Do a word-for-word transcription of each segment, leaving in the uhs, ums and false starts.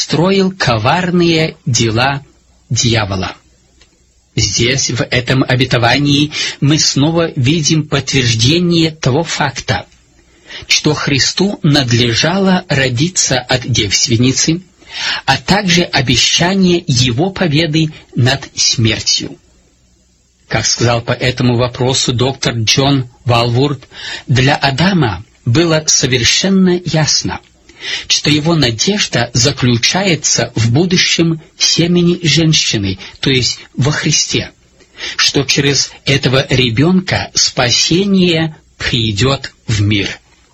строил коварные дела дьявола. Здесь, в этом обетовании, мы снова видим подтверждение того факта, что Христу надлежало родиться от девственницы, а также обещание Его победы над смертью. Как сказал по этому вопросу доктор Джон Валворд, для Адама было совершенно ясно, что его надежда заключается в будущем семени женщины, то есть во Христе, что через этого ребенка спасение придет в мир.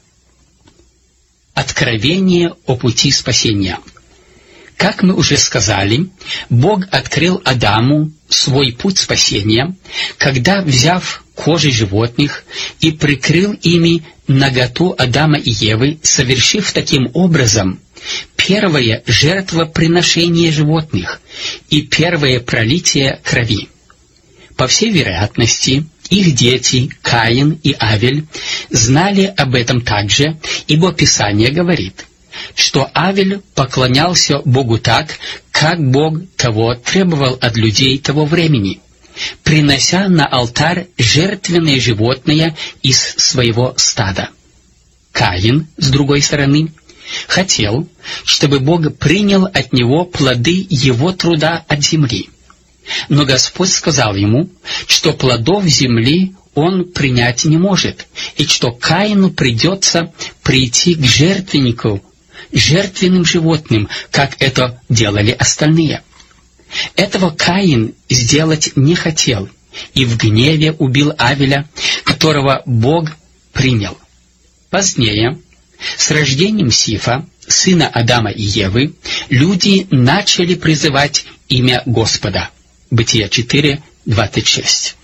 Откровение о пути спасения. Как мы уже сказали, Бог открыл Адаму свой путь спасения, когда, взяв кожи животных и прикрыл ими наготу Адама и Евы, совершив таким образом первое жертвоприношение животных и первое пролитие крови. По всей вероятности, их дети, Каин и Авель, знали об этом также, ибо Писание говорит, что Авель поклонялся Богу так, как Бог того требовал от людей того времени, принося на алтарь жертвенное животное из своего стада. Каин, с другой стороны, хотел, чтобы Бог принял от него плоды его труда от земли. Но Господь сказал ему, что плодов земли он принять не может, и что Каину придется прийти к жертвеннику, жертвенным животным, как это делали остальные. Этого Каин сделать не хотел, и в гневе убил Авеля, которого Бог принял. Позднее, с рождением Сифа, сына Адама и Евы, люди начали призывать имя Господа. Бытие четыре, двадцать шесть.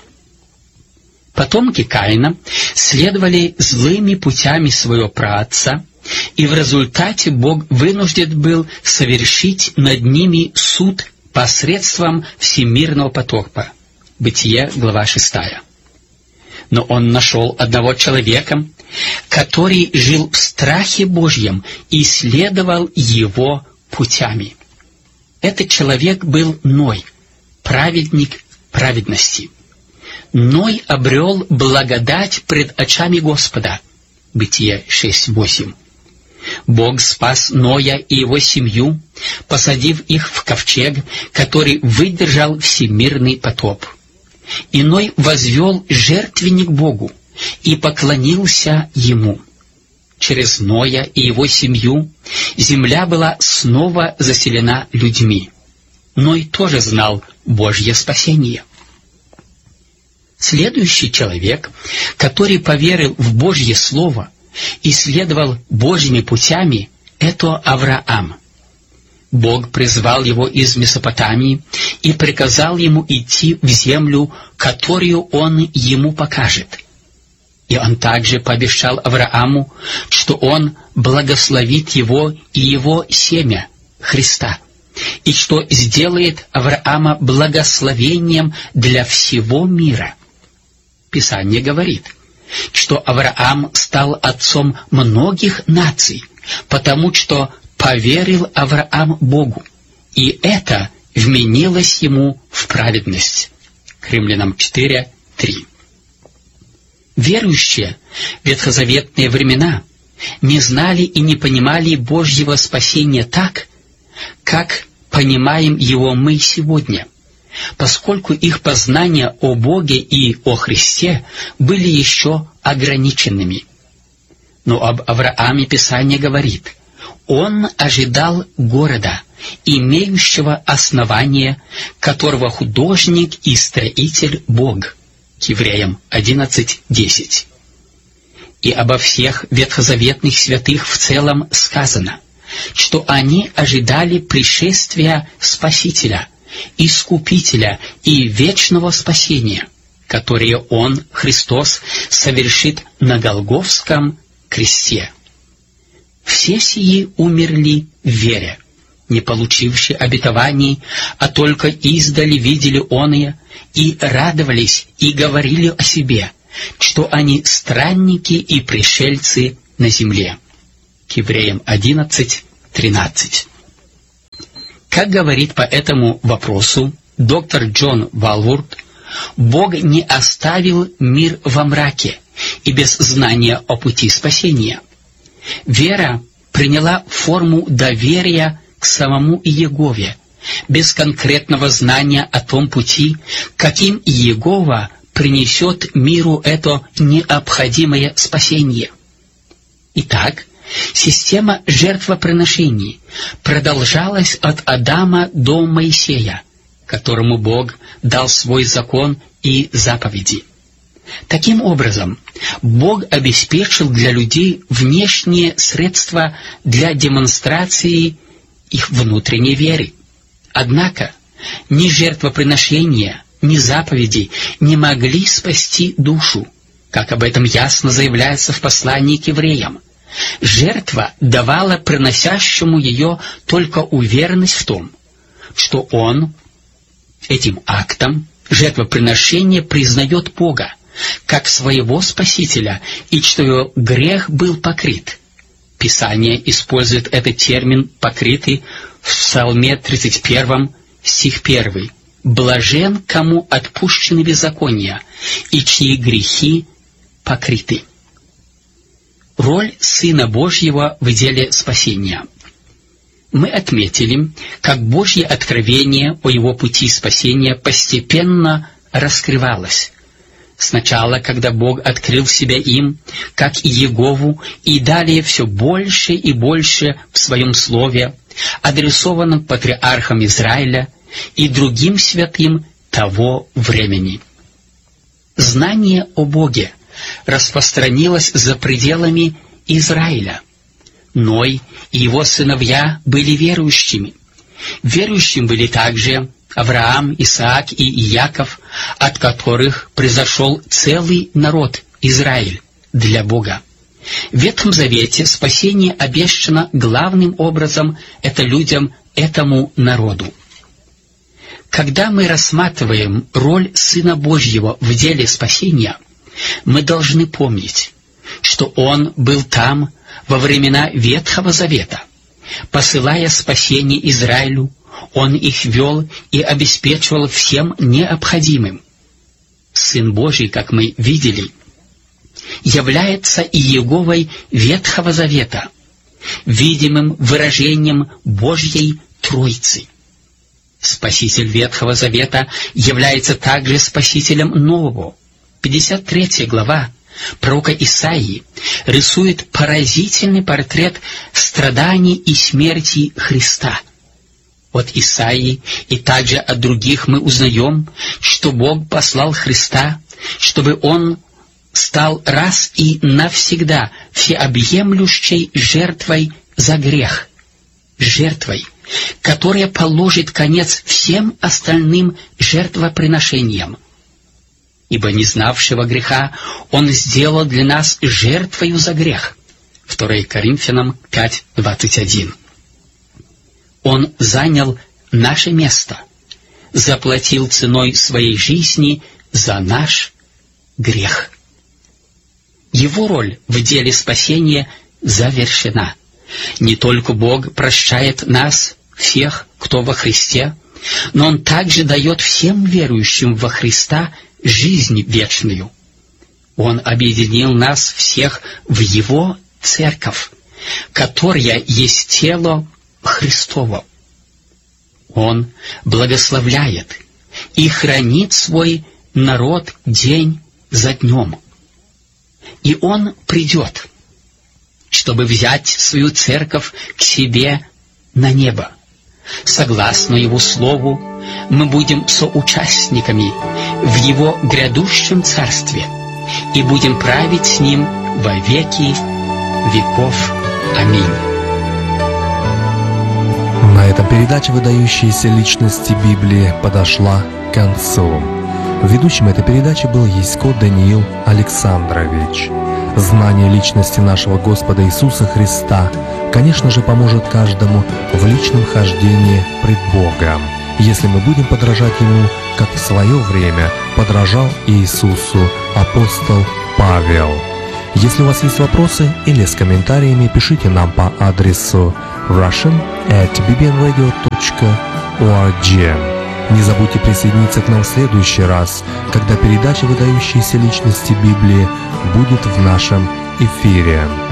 Потомки Каина следовали злыми путями своего праотца, и в результате Бог вынужден был совершить над ними суд посредством всемирного потопа. Бытие, глава шестая. Но он нашел одного человека, который жил в страхе Божьем и следовал его путями. Этот человек был Ной, праведник праведности. Ной обрел благодать пред очами Господа. Бытие шесть, восемь. Бог спас Ноя и его семью, посадив их в ковчег, который выдержал всемирный потоп. И Ной возвел жертвенник Богу и поклонился Ему. Через Ноя и его семью земля была снова заселена людьми. Ной тоже знал Божье спасение. Следующий человек, который поверил в Божье Слово и следовал Божьими путями, это Авраам. Бог призвал его из Месопотамии и приказал ему идти в землю, которую он ему покажет. И он также пообещал Аврааму, что он благословит его и его семя, Христа, и что сделает Авраама благословением для всего мира. Писание говорит, что Авраам стал отцом многих наций, потому что поверил Авраам Богу, и это вменилось ему в праведность. К Римлянам четыре, три. Верующие в ветхозаветные времена не знали и не понимали Божьего спасения так, как понимаем его мы сегодня, поскольку их познания о Боге и о Христе были еще ограниченными. Но об Аврааме Писание говорит, он ожидал города, имеющего основание, которого художник и строитель Бог. К Евреям одиннадцать, десять. И обо всех ветхозаветных святых в целом сказано, что они ожидали пришествия Спасителя, Искупителя и вечного спасения, которое Он, Христос, совершит на Голгофском кресте. Все сии умерли в вере, не получивши обетований, а только издали видели оные, и радовались, и говорили о себе, что они странники и пришельцы на земле. К Евреям одиннадцать, тринадцать. Как говорит по этому вопросу доктор Джон Валворд, Бог не оставил мир во мраке и без знания о пути спасения. Вера приняла форму доверия к самому Иегове, без конкретного знания о том пути, каким Иегова принесет миру это необходимое спасение. Итак, система жертвоприношений продолжалась от Адама до Моисея, которому Бог дал свой закон и заповеди. Таким образом, Бог обеспечил для людей внешние средства для демонстрации их внутренней веры. Однако, ни жертвоприношения, ни заповеди не могли спасти душу, как об этом ясно заявляется в послании к евреям. Жертва давала приносящему ее только уверенность в том, что он этим актом жертвоприношения признает Бога как своего Спасителя и что его грех был покрыт. Писание использует этот термин «покрытый» в Псалме тридцать первом, стих первый. «Блажен, кому отпущены беззакония, и чьи грехи покрыты». Роль Сына Божьего в деле спасения. Мы отметили, как Божье откровение о Его пути спасения постепенно раскрывалось. Сначала, когда Бог открыл себя им, как и Иегову, и далее все больше и больше в Своем Слове, адресованном патриархам Израиля и другим святым того времени. Знание о Боге распространилось за пределами Израиля. Ной и его сыновья были верующими. Верующим были также Авраам, Исаак и Иаков, от которых произошел целый народ Израиль для Бога. В Ветхом Завете спасение обещано главным образом это людям, этому народу. Когда мы рассматриваем роль Сына Божьего в деле спасения, мы должны помнить, что Он был там во времена Ветхого Завета. Посылая спасение Израилю, Он их вел и обеспечивал всем необходимым. Сын Божий, как мы видели, является Иеговой Ветхого Завета, видимым выражением Божьей Троицы. Спаситель Ветхого Завета является также Спасителем Нового. пятьдесят третья глава пророка Исаии рисует поразительный портрет страданий и смерти Христа. От Исаии и также от других мы узнаем, что Бог послал Христа, чтобы Он стал раз и навсегда всеобъемлющей жертвой за грех, жертвой, которая положит конец всем остальным жертвоприношениям. Ибо не знавшего греха Он сделал для нас жертвою за грех. второе Коринфянам пять двадцать один. Он занял наше место, заплатил ценой своей жизни за наш грех. Его роль в деле спасения завершена. Не только Бог прощает нас, всех, кто во Христе, но Он также дает всем верующим во Христа жизнь вечную. Он объединил нас всех в Его церковь, которая есть тело Христово. Он благословляет и хранит свой народ день за днем. И Он придет, чтобы взять свою церковь к себе на небо. Согласно Его Слову, мы будем соучастниками в Его грядущем Царстве и будем править с Ним во веки веков. Аминь. На этом передача «Выдающиеся личности Библии» подошла к концу. Ведущим этой передачи был Ясько Даниил Александрович. Знание личности нашего Господа Иисуса Христа, конечно же, поможет каждому в личном хождении пред Богом, если мы будем подражать Ему, как в свое время подражал Иисусу апостол Павел. Если у вас есть вопросы или с комментариями, пишите нам по адресу russian at bbnradio dot орг. Не забудьте присоединиться к нам в следующий раз, когда передача «Выдающиеся личности Библии» будет в нашем эфире.